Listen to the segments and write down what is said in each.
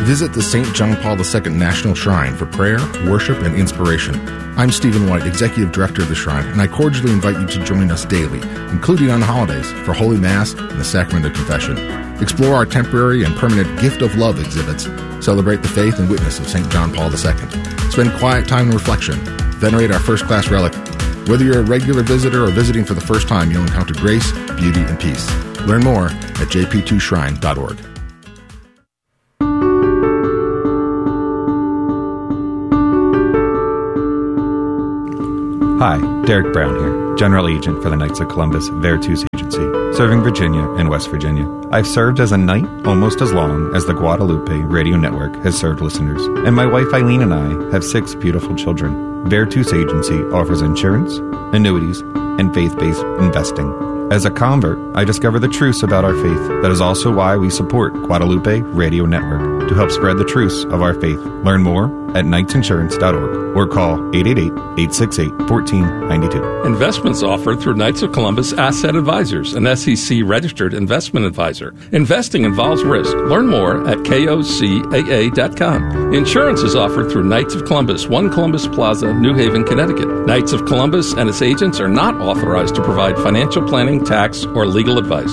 Visit the St. John Paul II National Shrine for prayer, worship, and inspiration. I'm Stephen White, Executive Director of the Shrine, and I cordially invite you to join us daily, including on the holidays, for Holy Mass and the Sacrament of Confession. Explore our temporary and permanent Gift of Love exhibits. Celebrate the faith and witness of St. John Paul II. Spend quiet time in reflection. Venerate our first-class relic. Whether you're a regular visitor or visiting for the first time, you'll encounter grace, beauty, and peace. Learn more at jp2shrine.org. Hi, Derek Brown here, General Agent for the Knights of Columbus Vertus Agency, serving Virginia and West Virginia. I've served as a knight almost as long as the Guadalupe Radio Network has served listeners, and my wife Eileen and I have 6 beautiful children. Vertus Agency offers insurance, annuities, and faith-based investing. As a convert, I discover the truths about our faith. That is also why we support Guadalupe Radio Network, to help spread the truths of our faith. Learn more at knightsinsurance.org or call 888-868-1492. Investments offered through Knights of Columbus Asset Advisors, an SEC-registered investment advisor. Investing involves risk. Learn more at KOCAA.com. Insurance is offered through Knights of Columbus, 1 Columbus Plaza, New Haven, Connecticut. Knights of Columbus and its agents are not authorized to provide financial planning, tax, or legal advice.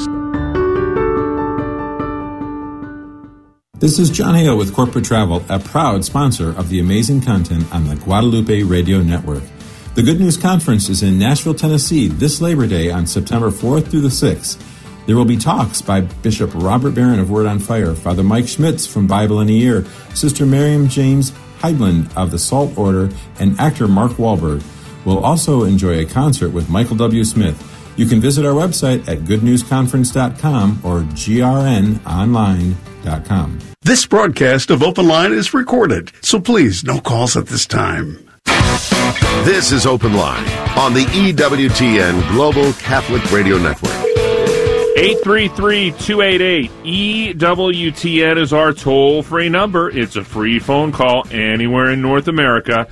This is John Hale with Corporate Travel, a proud sponsor of the amazing content on the Guadalupe Radio Network. The Good News Conference is in Nashville, Tennessee this Labor Day on September 4th through the 6th. There will be talks by Bishop Robert Barron of Word on Fire, Father Mike Schmitz from Bible in a Year, Sister Miriam James Heidland of the Salt Order, and actor Mark Wahlberg. We'll also enjoy a concert with Michael W. Smith. You can visit our website at goodnewsconference.com or grnonline.com. This broadcast of Open Line is recorded, so please, no calls at this time. This is Open Line on the EWTN Global Catholic Radio Network. 833-288-EWTN is our toll-free number. It's a free phone call anywhere in North America.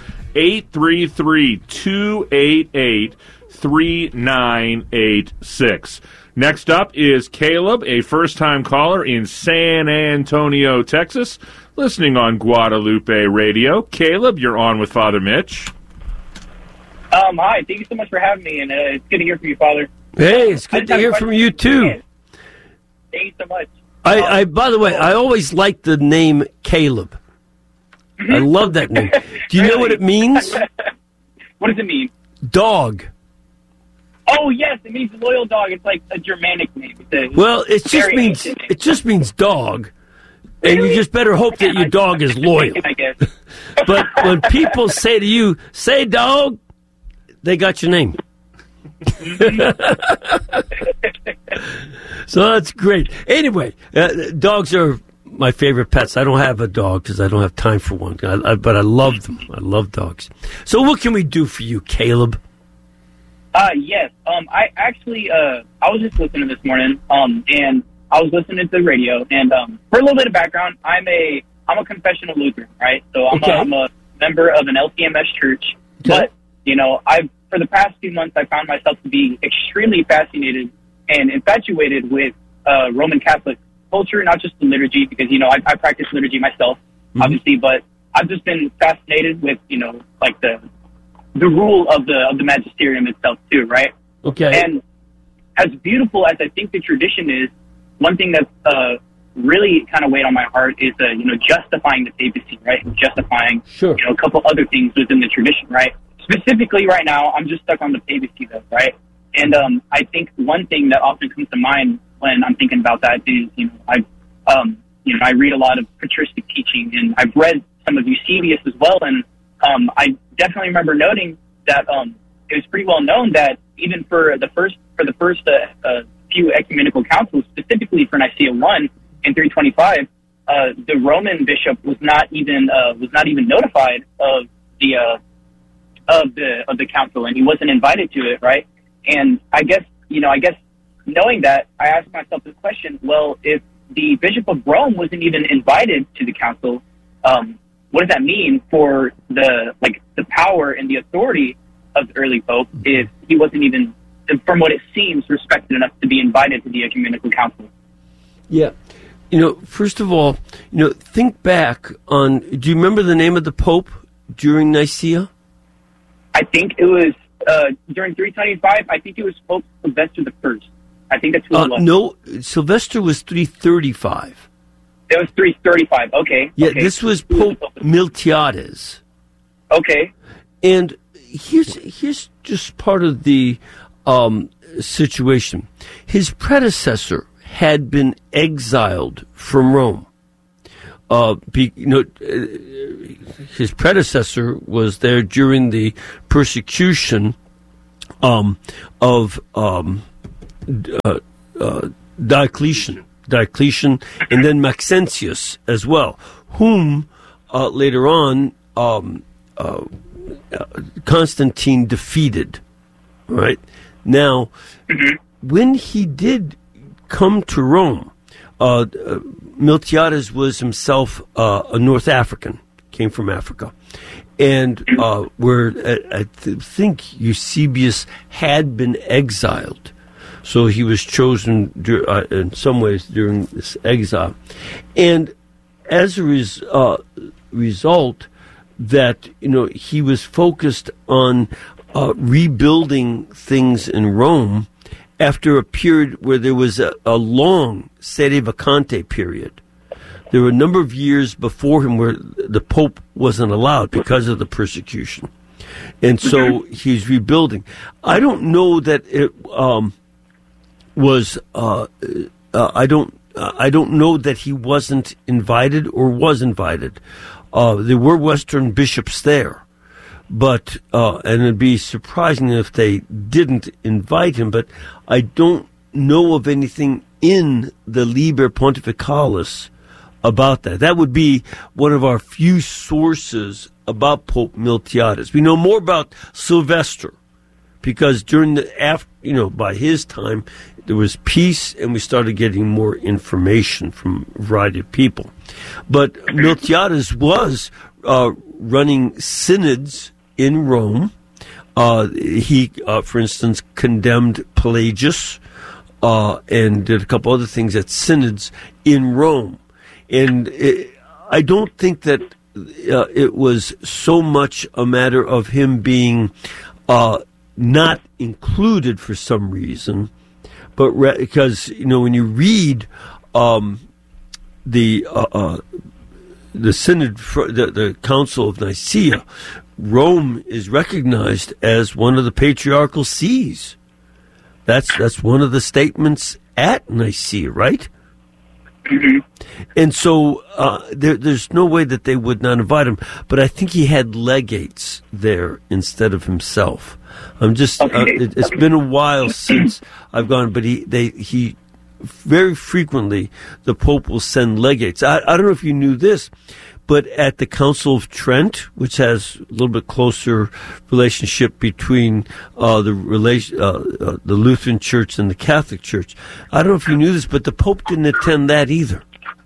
833-288-3986. Next up is Caleb, a first-time caller in San Antonio, Texas, listening on Guadalupe Radio. Caleb, you're on with Father Mitch. Hi, thank you so much for having me, and it's good to hear from you, Father. Hey, it's good to hear from you, too. Thank you so much. By the way, I always liked the name Caleb. I love that name. Do you know what it means? What does it mean? Dog. Oh, yes, it means loyal dog. It's like a Germanic name. It just means dog, and you just better hope that your dog is loyal. I guess. But when people say to you, "Say dog," they got your name. So that's great. Anyway, dogs are my favorite pets. I don't have a dog because I don't have time for one, but I love them. I love dogs. So what can we do for you, Caleb? Yes. I actually, I was just listening this morning, and I was listening to the radio, and for a little bit of background, I'm a confessional Lutheran, right? So I'm a member of an LCMS church, but, for the past few months, I found myself to be extremely fascinated and infatuated with Roman Catholic culture, not just the liturgy, because, I practice liturgy myself, obviously, but I've just been fascinated with, like the rule of the magisterium itself too, right? Okay. And as beautiful as I think the tradition is, one thing that's really kind of weighed on my heart is justifying the papacy, right? And justifying a couple other things within the tradition, right? Specifically, right now, I'm just stuck on the papacy, though, right? And I think one thing that often comes to mind when I'm thinking about that is, I read a lot of patristic teaching, and I've read some of Eusebius as well, and I definitely remember noting that it was pretty well known that even for the first few ecumenical councils, specifically for Nicaea I in 325, the Roman bishop was not even notified of the council, and he wasn't invited to it, right? And I guess knowing that, I asked myself the question: well, if the Bishop of Rome wasn't even invited to the council, what does that mean for the power and the authority of the early pope if he wasn't even, from what it seems, respected enough to be invited to the ecumenical council? Yeah. First of all, think back on. Do you remember the name of the Pope during Nicaea? I think it was during 325. I think it was Pope Sylvester I. I think that's who it was. No, Sylvester was 335. It was 335. Okay. Yeah, okay. This was Pope Miltiades. Okay. And here's just part of the situation. His predecessor had been exiled from Rome. His predecessor was there during the persecution of Diocletian, and then Maxentius as well, whom later on Constantine defeated. Right now, when he did come to Rome, Miltiades was himself a North African, came from Africa, and where I think Eusebius had been exiled, so he was chosen in some ways during this exile, and as a result, that he was focused on rebuilding things in Rome after a period where there was a long sede vacante period. There were a number of years before him where the Pope wasn't allowed because of the persecution. And so he's rebuilding. I don't know that it was, I don't know that he wasn't invited or was invited. There were Western bishops there. But and it'd be surprising if they didn't invite him. But I don't know of anything in the Liber Pontificalis about that. That would be one of our few sources about Pope Miltiades. We know more about Sylvester because during by his time there was peace, and we started getting more information from a variety of people. But Miltiades was running synods in Rome. He, for instance, condemned Pelagius and did a couple other things at synods in Rome. And I don't think that it was so much a matter of him being not included for some reason, but because when you read the synod, the Council of Nicaea, Rome is recognized as one of the patriarchal sees. That's one of the statements at Nicaea, right? Mm-hmm. And so there's no way that they would not invite him. But I think he had legates there instead of himself. It's been a while since I've gone, but he very frequently the Pope will send legates. I don't know if you knew this, but at the Council of Trent, which has a little bit closer relationship between the Lutheran Church and the Catholic Church, I don't know if you knew this, but the Pope didn't attend that either,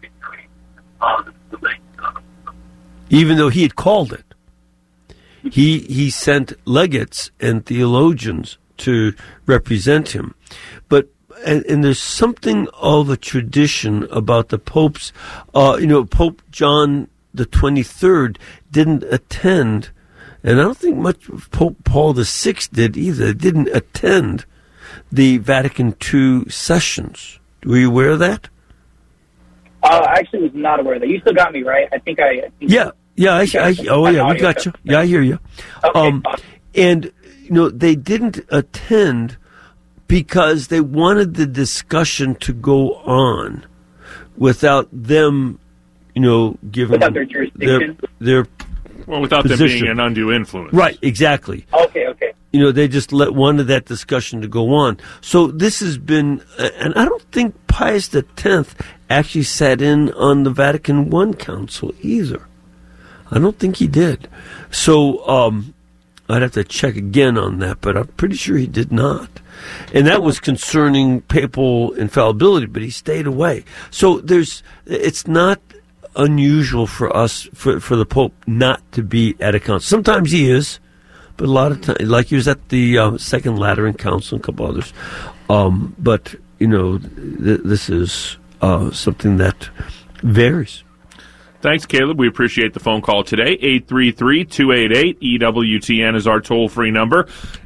even though he had called it. He sent legates and theologians to represent him, but. And there's something of a tradition about the popes. Pope John the 23rd didn't attend, and I don't think much Pope Paul VI did either. Didn't attend the Vatican II sessions. Were you aware of that? I actually was not aware of that. You still got me, right? I think we got you. Yeah, I hear you. Okay. And they didn't attend because they wanted the discussion to go on without them, giving without their jurisdiction, without position. them being an undue influence. Right, exactly. Okay. They just wanted that discussion to go on. So this has been, and I don't think Pius X actually sat in on the Vatican I Council either. I don't think he did. So I'd have to check again on that, but I'm pretty sure he did not. And that was concerning papal infallibility, but he stayed away. So it's not unusual for us, for the Pope not to be at a council. Sometimes he is, but a lot of times, like he was at the Second Lateran Council and a couple others. But, this is something that varies. Thanks, Caleb. We appreciate the phone call today. 833-288-EWTN is our toll-free number.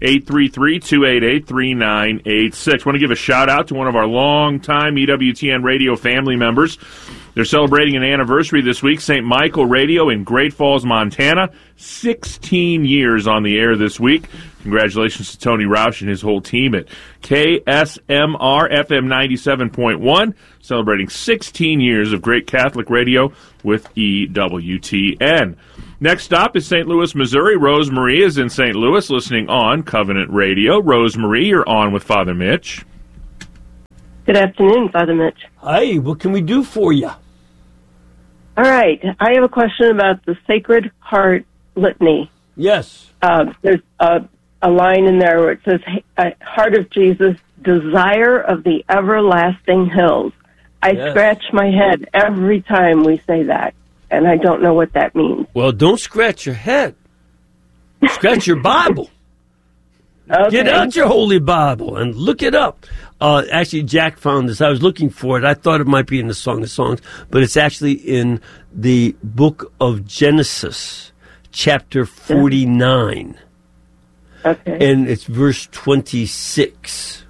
833-288-3986. Want to give a shout-out to one of our long-time EWTN radio family members. They're celebrating an anniversary this week, St. Michael Radio in Great Falls, Montana. 16 years on the air this week. Congratulations to Tony Roush and his whole team at KSMR FM 97.1, celebrating 16 years of great Catholic radio with EWTN. Next stop is St. Louis, Missouri. Rosemarie is in St. Louis listening on Covenant Radio. Rosemarie, you're on with Father Mitch. Good afternoon, Father Mitch. Hi, what can we do for you? All right, I have a question about the Sacred Heart Litany. Yes. There's a line in there where it says, Heart of Jesus, desire of the everlasting hills. I scratch my head every time we say that, and I don't know what that means. Well, don't scratch your head. Scratch your Bible. Okay. Get out your Holy Bible and look it up. Actually, Jack found this. I was looking for it. I thought it might be in the Song of Songs, but it's actually in the book of Genesis, chapter 49. Okay. And it's verse 26.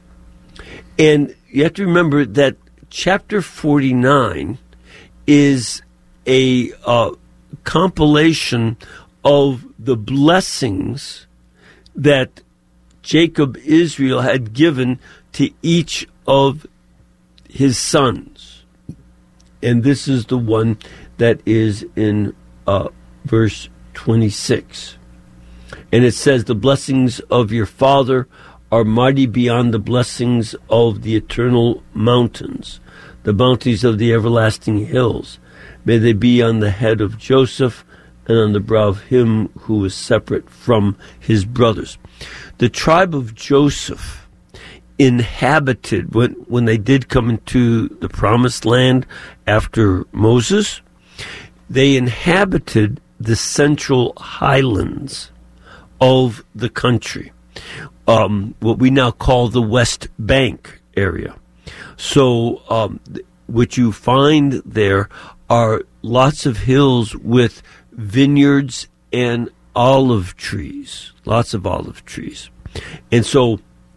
And you have to remember that chapter 49 is a compilation of the blessings that Jacob Israel had given to each of his sons. And this is the one that is in verse 26. And it says, the blessings of your father are mighty beyond the blessings of the eternal mountains, the bounties of the everlasting hills. May they be on the head of Joseph and on the brow of him who is separate from his brothers. The tribe of Joseph inhabited, when they did come into the promised land after Moses, they inhabited the central highlands of the country, what we now call the West Bank area. So what you find there are lots of hills with vineyards and olive trees, lots of olive trees. And so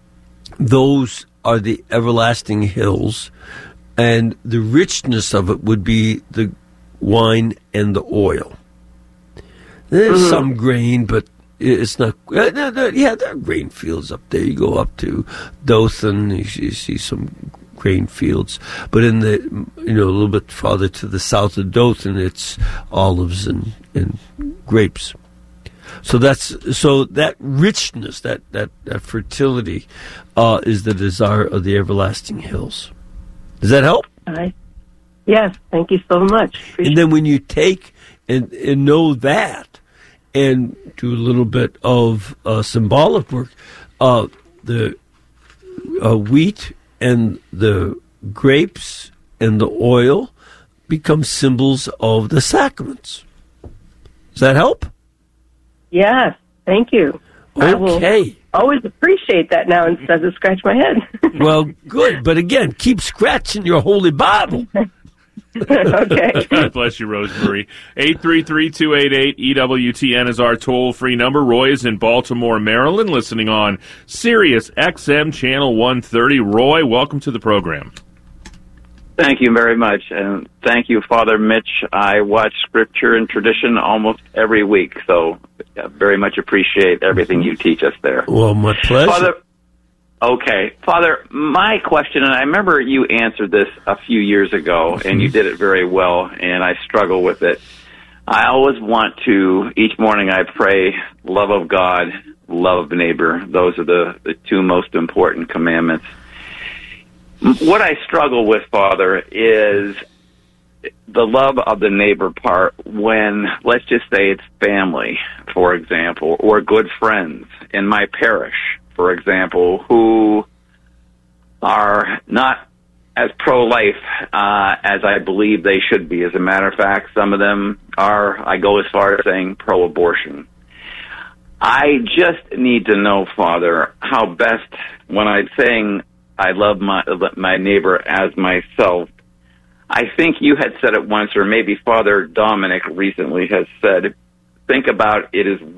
those are the everlasting hills, and the richness of it would be the wine and the oil. There's some grain, but it's not. There are grain fields up there. You go up to Dothan, you see some grain fields, but in the a little bit farther to the south of Dothan, it's olives and grapes. So that richness, that fertility, is the desire of the everlasting hills. Does that help? Yes, thank you so much. And then when you take and know that, and do a little bit of symbolic work, the wheat and the grapes and the oil become symbols of the sacraments. Does that help? Yes, thank you. Okay. I will always appreciate that now instead of scratch my head. Well, good. But again, keep scratching your Holy Bible. Okay. God bless you, Rosemarie. 833-288-EWTN is our toll-free number. Roy is in Baltimore, Maryland, listening on Sirius XM Channel 130. Roy, welcome to the program. Thank you very much, and thank you, Father Mitch. I watch Scripture and Tradition almost every week, so I very much appreciate everything you teach us there. Well, my pleasure. Father, my question, and I remember you answered this a few years ago, and you did it very well, and I struggle with it. I always want to, each morning I pray, love of God, love of neighbor. Those are the two most important commandments. What I struggle with, Father, is the love of the neighbor part when, let's just say it's family, for example, or good friends in my parish, for example, who are not as pro-life as I believe they should be. As a matter of fact, some of them are, I go as far as saying, pro-abortion. I just need to know, Father, how best, when I'm saying I love my neighbor as myself, I think you had said it once, or maybe Father Dominic recently has said, think about it is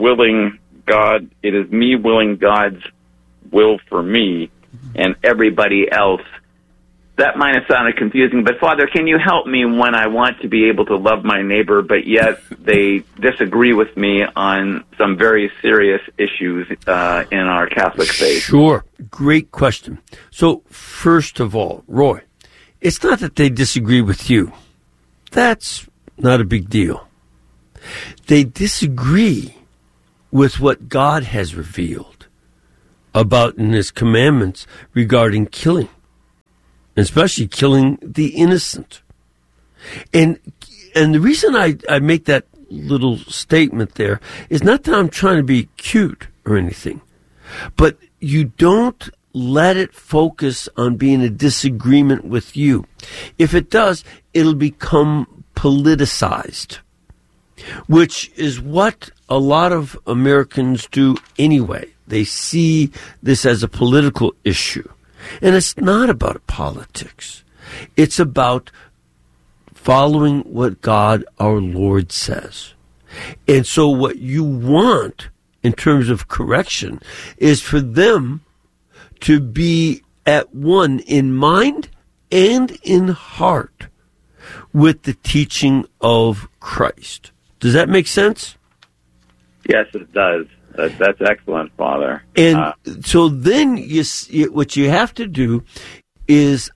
me willing God's will for me and everybody else. That might have sounded confusing, but Father, can you help me when I want to be able to love my neighbor, but yet they disagree with me on some very serious issues in our Catholic faith? Sure. Great question. So, first of all, Roy, it's not that they disagree with you. That's not a big deal. They disagree with what God has revealed about in His commandments regarding killing. Especially killing the innocent. And the reason I make that little statement there is not that I'm trying to be cute or anything, but you don't let it focus on being a disagreement with you. If it does, it'll become politicized, which is what a lot of Americans do anyway. They see this as a political issue. And it's not about politics. It's about following what God our Lord says. And so what you want in terms of correction is for them to be at one in mind and in heart with the teaching of Christ. Does that make sense? Yes, it does. That's excellent, Father. And so then what you have to do is,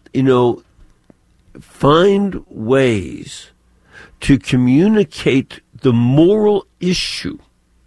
find ways to communicate the moral issue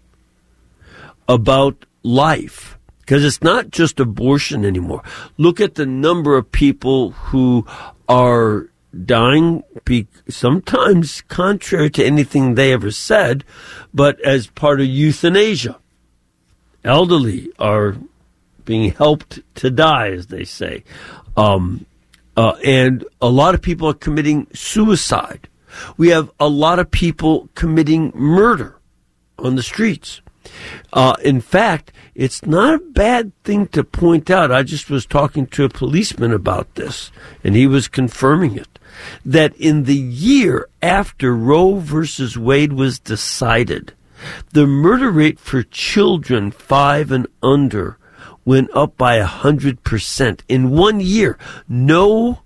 about life. Because it's not just abortion anymore. Look at the number of people who are dying, sometimes contrary to anything they ever said, but as part of euthanasia. Elderly are being helped to die, as they say. And a lot of people are committing suicide. We have a lot of people committing murder on the streets. In fact, it's not a bad thing to point out. I just was talking to a policeman about this, and he was confirming it, that in the year after Roe versus Wade was decided, the murder rate for children 5 and under went up by 100% in 1 year. No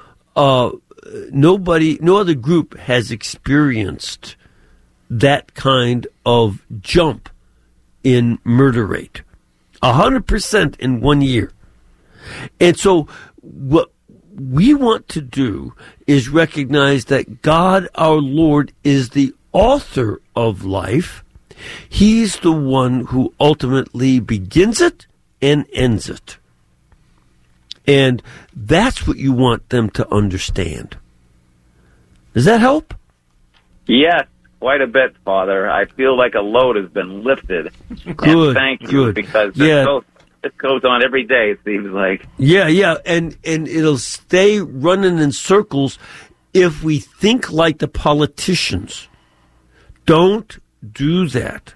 other group has experienced that kind of jump in murder rate. 100% in 1 year. And so what we want to do is recognize that God our Lord is the author of life. He's the one who ultimately begins it and ends it. And that's what you want them to understand. Does that help? Yes, quite a bit, Father. I feel like a load has been lifted. Good, and thank you, good. because this goes on every day, it seems like. Yeah, and it'll stay running in circles if we think like the politicians. Don't do that.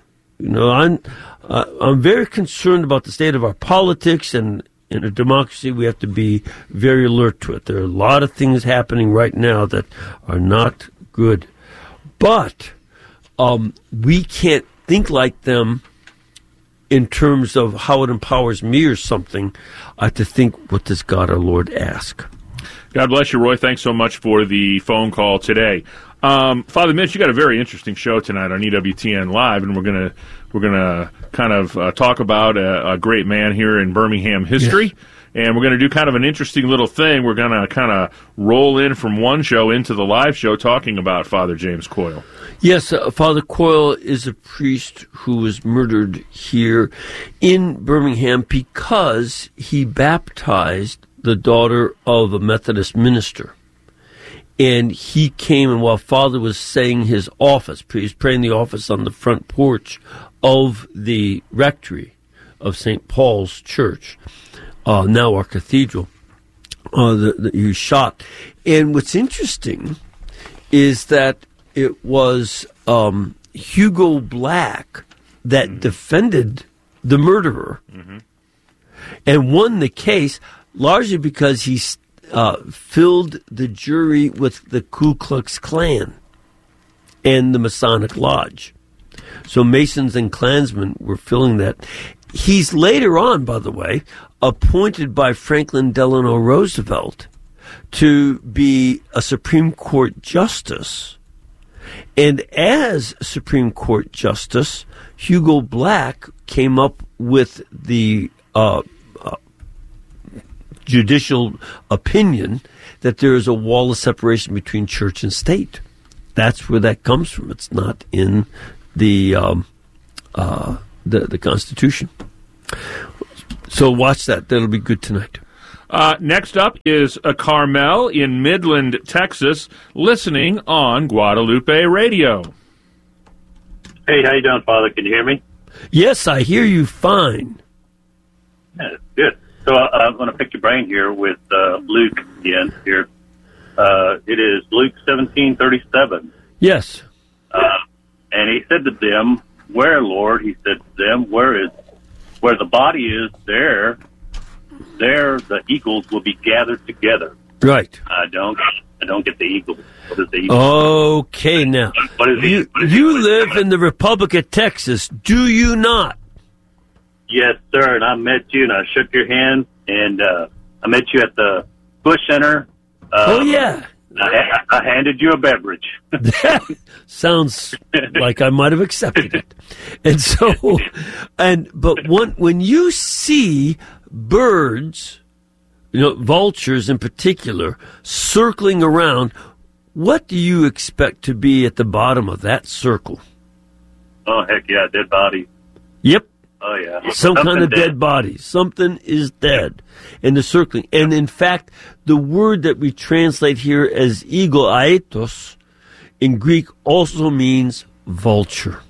I'm very concerned about the state of our politics, and in a democracy we have to be very alert to it. There are a lot of things happening right now that are not good. But we can't think like them in terms of how it empowers me or something. I have to think, what does God our Lord ask? God bless you, Roy. Thanks so much for the phone call today. Father Mitch, you got a very interesting show tonight on EWTN Live, and we're gonna kind of talk about a great man here in Birmingham history. Yes. And we're going to do kind of an interesting little thing. We're going to kind of roll in from one show into the live show talking about Father James Coyle. Yes, Father Coyle is a priest who was murdered here in Birmingham because he baptized the daughter of a Methodist minister. And he came, and while Father was saying his office, he was praying the office on the front porch of the rectory of St. Paul's Church, now our cathedral, he was shot. And what's interesting is that it was Hugo Black that defended the murderer and won the case largely because filled the jury with the Ku Klux Klan and the Masonic Lodge. So Masons and Klansmen were filling that. He's later on, by the way, appointed by Franklin Delano Roosevelt to be a Supreme Court justice. And as Supreme Court justice, Hugo Black came up with the judicial opinion that there is a wall of separation between church and state. That's where that comes from. It's not in the Constitution. So watch that. That'll be good tonight. Next up is Carmel in Midland, Texas, listening on Guadalupe Radio. Hey, how you doing, Father? Can you hear me? Yes, I hear you fine. Yeah, good. So I'm going to pick your brain here with Luke again here. It is Luke 17:37. Yes. And he said to them, "Where, Lord?" He said to them, "Where the body is, there the eagles will be gathered together." Right. I don't get the eagle. What is the eagle? Okay, now you live in the Republic of Texas, do you not? Yes, sir. And I met you, and I shook your hand, and I met you at the Bush Center. Oh yeah. I handed you a beverage. Sounds like I might have accepted it. And so, but when you see birds, vultures in particular, circling around, what do you expect to be at the bottom of that circle? Oh, heck yeah, dead body. Yep. Oh, yeah. Some kind of dead body. Something is dead. And the circling. And in fact, the word that we translate here as eagle, aetos, in Greek also means vulture.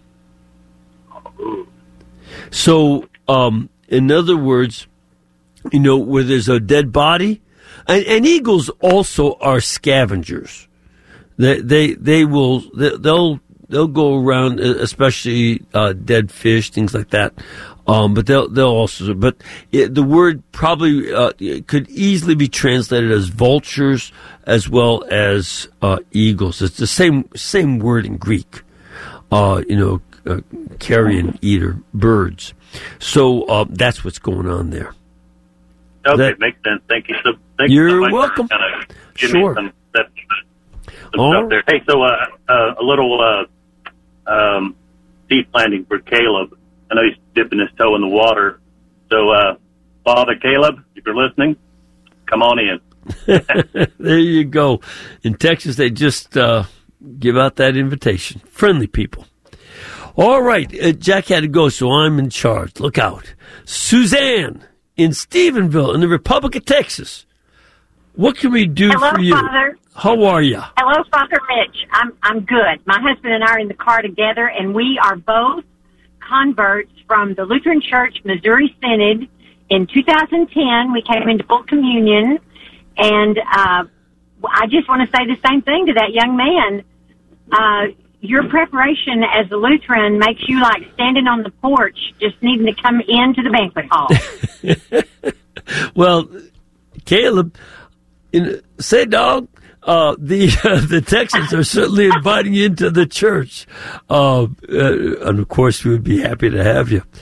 So, in other words, where there's a dead body, and eagles also are scavengers. They'll go around, especially dead fish, things like that. But they'll also. But the word probably could easily be translated as vultures as well as eagles. It's the same word in Greek. Carrion eater, birds. So that's what's going on there. Okay, makes sense. Thank you. You're welcome. Sure. Some stuff there. Hey, so a little seed planting for Caleb. I know he's dipping his toe in the water. So, Father Caleb, if you're listening, come on in. There you go. In Texas, they just give out that invitation. Friendly people. All right, Jack had to go, so I'm in charge. Look out. Suzanne in Stephenville in the Republic of Texas. What can we do for you? Hello, Father. How are you? Hello, Father Mitch. I'm good. My husband and I are in the car together, and we are both converts from the Lutheran Church Missouri Synod. In 2010, we came into full communion, and I just want to say the same thing to that young man. Your preparation as a Lutheran makes you like standing on the porch, just needing to come into the banquet hall. Well, Caleb, say, dog, the Texans are certainly inviting you into the church. And of course, we would be happy to have you.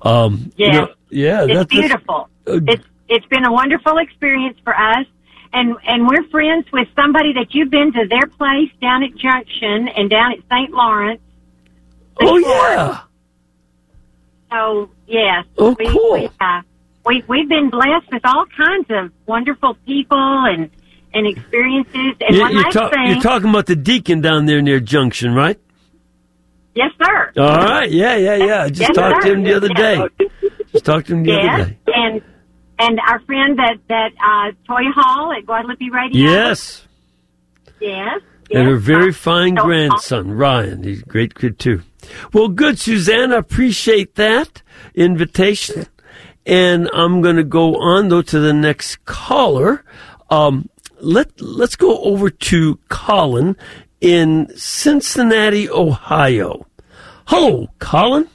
It's beautiful. It's been a wonderful experience for us. And we're friends with somebody that you've been to their place down at Junction and down at St. Lawrence. Oh, yeah. So, yes. Oh, cool. We've been blessed with all kinds of wonderful people and experiences. And you're talking about the deacon down there near Junction, right? Yes, sir. All right. Yeah. I just talked to him the other day. Other day. And our friend that Toy Hall at Guadalupe Radio. Yes. Yes. And her very fine grandson, Ryan. He's a great kid, too. Well, good, Suzanne. I appreciate that invitation. And I'm going to go on, though, to the next caller. Let's go over to Colin in Cincinnati, Ohio. Hello, Colin.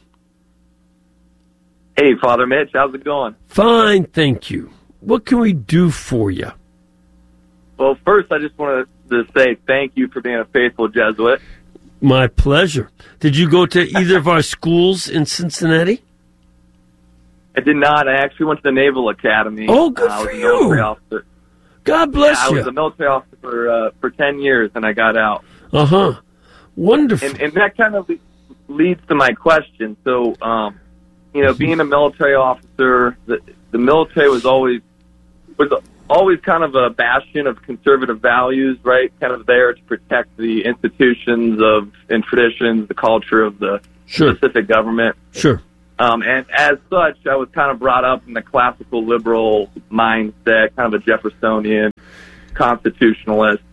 Hey, Father Mitch, how's it going? Fine, thank you. What can we do for you? Well, first, I just wanted to say thank you for being a faithful Jesuit. My pleasure. Did you go to either of our schools in Cincinnati? I did not. I actually went to the Naval Academy. Oh, good for you. Military officer. God bless you. I was a military officer for 10 years, and I got out. Uh-huh. Wonderful. And that kind of leads to my question. So, being a military officer, the military was always kind of a bastion of conservative values, right? Kind of there to protect the institutions and traditions, the culture of the specific government. Sure. And as such, I was kind of brought up in the classical liberal mindset, kind of a Jeffersonian constitutionalist.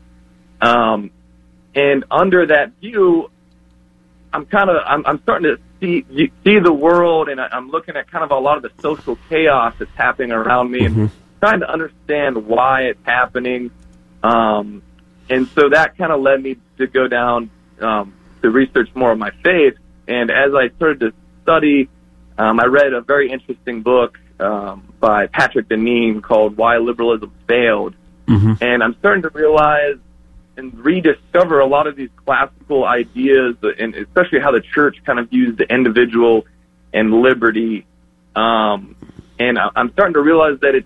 And under that view, I'm starting to see the world, and I'm looking at kind of a lot of the social chaos that's happening around me, and trying to understand why it's happening. And so that kind of led me to go down to research more of my faith. And as I started to study, I read a very interesting book by Patrick Deneen called Why Liberalism Failed. And I'm starting to realize and rediscover a lot of these classical ideas, and especially how the church kind of views the individual and liberty. And I'm starting to realize that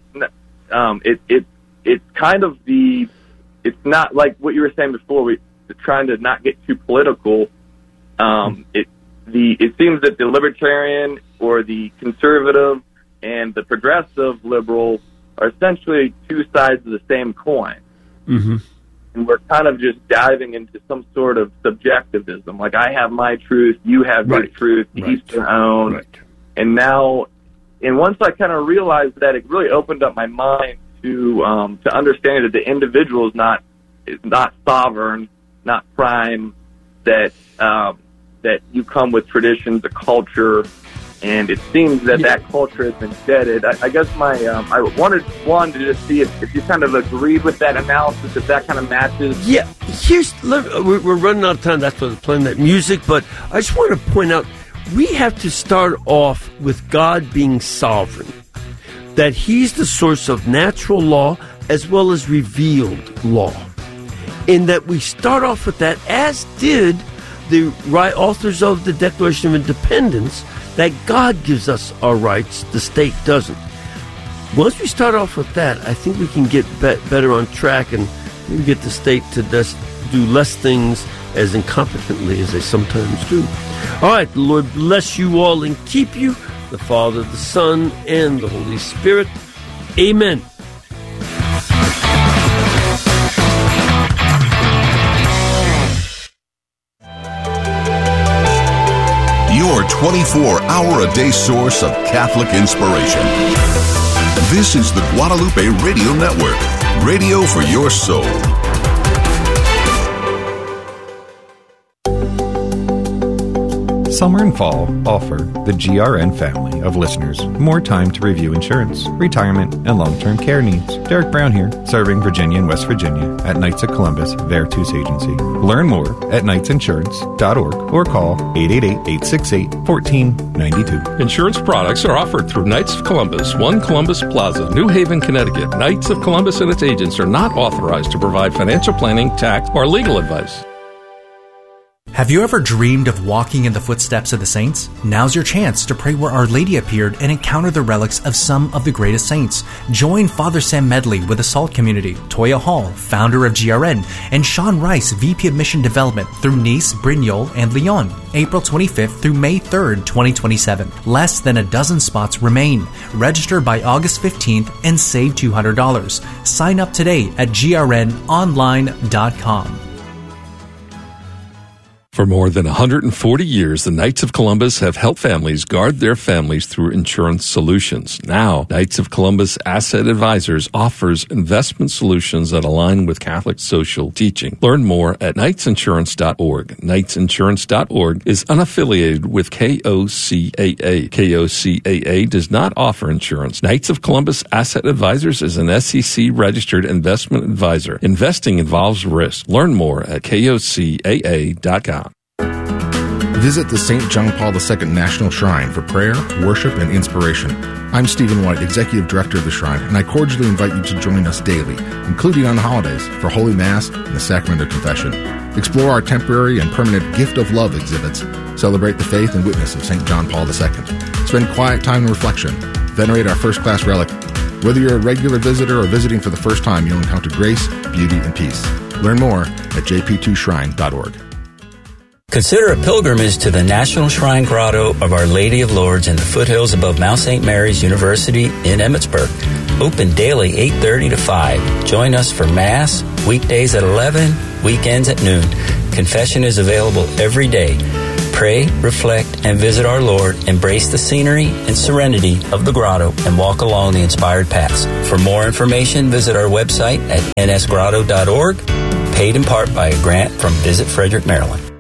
it's kind of it's not like what you were saying before. Trying to not get too political. It seems that the libertarian or the conservative and the progressive liberal are essentially two sides of the same coin. And we're kind of just diving into some sort of subjectivism. Like, I have my truth, you have your truth, each their own. And once I kind of realized that, it really opened up my mind to understand that the individual is not sovereign, not prime, that you come with traditions, a culture, and it seems that culture has been shedded. I guess I wanted to just see if you kind of agreed with that analysis, if that kind of matches. Yeah, we're running out of time. That's why we're playing that music. But I just want to point out, we have to start off with God being sovereign, that He's the source of natural law as well as revealed law. In that we start off with that, as did the authors of the Declaration of Independence, that God gives us our rights, the state doesn't. Once we start off with that, I think we can get better on track, and we can get the state to do less things as incompetently as they sometimes do. All right, the Lord bless you all and keep you, the Father, the Son, and the Holy Spirit. Amen. Your 24-hour-a-day source of Catholic inspiration. This is the Guadalupe Radio Network, radio for your soul. Summer and fall offer the GRN family of listeners more time to review insurance, retirement, and long-term care needs. Derek Brown here, serving Virginia and West Virginia at Knights of Columbus Vertus Agency. Learn more at knightsinsurance.org or call 888-868-1492. Insurance products are offered through Knights of Columbus, 1 Columbus Plaza, New Haven, Connecticut. Knights of Columbus and its agents are not authorized to provide financial planning, tax, or legal advice. Have you ever dreamed of walking in the footsteps of the saints? Now's your chance to pray where Our Lady appeared and encounter the relics of some of the greatest saints. Join Father Sam Medley with the SALT community, Toya Hall, founder of GRN, and Sean Rice, VP of Mission Development through Nice, Brignoles, and Lyon, April 25th through May 3rd, 2027. Less than a dozen spots remain. Register by August 15th and save $200. Sign up today at grnonline.com. For more than 140 years, the Knights of Columbus have helped families guard their families through insurance solutions. Now, Knights of Columbus Asset Advisors offers investment solutions that align with Catholic social teaching. Learn more at knightsinsurance.org. Knightsinsurance.org is unaffiliated with KOCAA. KOCAA does not offer insurance. Knights of Columbus Asset Advisors is an SEC-registered investment advisor. Investing involves risk. Learn more at KOCAA.com. Visit the St. John Paul II National Shrine for prayer, worship, and inspiration. I'm Stephen White, Executive Director of the Shrine, and I cordially invite you to join us daily, including on the holidays, for Holy Mass and the Sacrament of Confession. Explore our temporary and permanent Gift of Love exhibits. Celebrate the faith and witness of St. John Paul II. Spend quiet time in reflection. Venerate our first-class relic. Whether you're a regular visitor or visiting for the first time, you'll encounter grace, beauty, and peace. Learn more at jp2shrine.org. Consider a pilgrimage to the National Shrine Grotto of Our Lady of Lourdes in the foothills above Mount St. Mary's University in Emmitsburg. Open daily 8:30 to 5. Join us for Mass, weekdays at 11, weekends at noon. Confession is available every day. Pray, reflect, and visit our Lord. Embrace the scenery and serenity of the grotto and walk along the inspired paths. For more information, visit our website at nsgrotto.org, paid in part by a grant from Visit Frederick, Maryland.